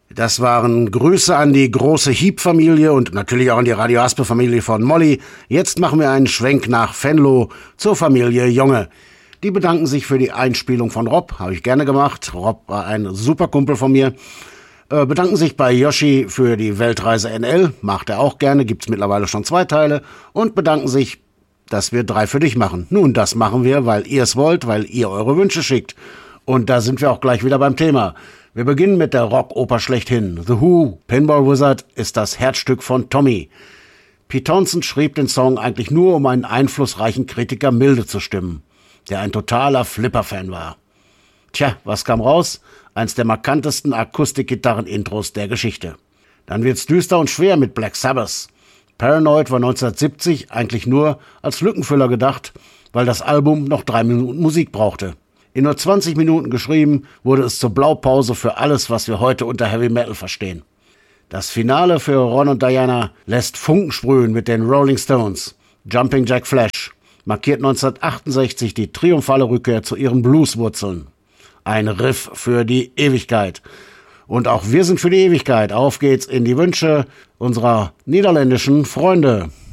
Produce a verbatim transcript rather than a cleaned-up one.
Das waren Grüße an die große Hieb-Familie und natürlich auch an die Radio Aspe-Familie von Molly. Jetzt machen wir einen Schwenk nach Venlo zur Familie Jonge. Die bedanken sich für die Einspielung von Rob, habe ich gerne gemacht. Rob war ein super Kumpel von mir. Äh, bedanken sich bei Yoshi für die Weltreise N L, macht er auch gerne, gibt's mittlerweile schon zwei Teile. Und bedanken sich, dass wir drei für dich machen. Nun, das machen wir, weil ihr es wollt, weil ihr eure Wünsche schickt. Und da sind wir auch gleich wieder beim Thema. Wir beginnen mit der Rockoper schlechthin. The Who, Pinball Wizard, ist das Herzstück von Tommy. Pete Townshend schrieb den Song eigentlich nur, um einen einflussreichen Kritiker milde zu stimmen, der ein totaler Flipper-Fan war. Tja, was kam raus? Eins der markantesten Akustikgitarren-Intros der Geschichte. Dann wird's düster und schwer mit Black Sabbath. Paranoid war neunzehnhundertsiebzig eigentlich nur als Lückenfüller gedacht, weil das Album noch drei Minuten Musik brauchte. In nur zwanzig Minuten geschrieben, wurde es zur Blaupause für alles, was wir heute unter Heavy Metal verstehen. Das Finale für Ron und Diana lässt Funken sprühen mit den Rolling Stones. Jumping Jack Flash markiert neunzehnhundertachtundsechzig die triumphale Rückkehr zu ihren Blueswurzeln. Ein Riff für die Ewigkeit. Und auch wir sind für die Ewigkeit. Auf geht's in die Wünsche unserer niederländischen Freunde.